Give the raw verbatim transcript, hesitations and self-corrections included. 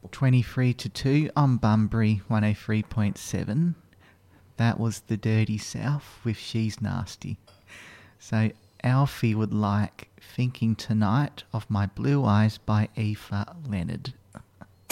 twenty-three to two on Bunbury one oh three point seven. That was The Dirty South with She's Nasty. So Alfie would like Thinking Tonight of My Blue Eyes by Aoife Leonard.